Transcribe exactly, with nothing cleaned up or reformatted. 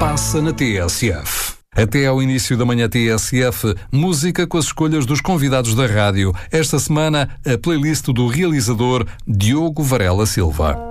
passa na T S F. Até ao início da manhã T S F, música com as escolhas dos convidados da rádio. Esta semana, a playlist do realizador Diogo Varela Silva.